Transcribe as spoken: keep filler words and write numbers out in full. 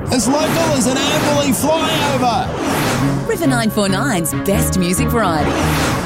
as local as an Amberley flyover. River nine four nine's best music variety.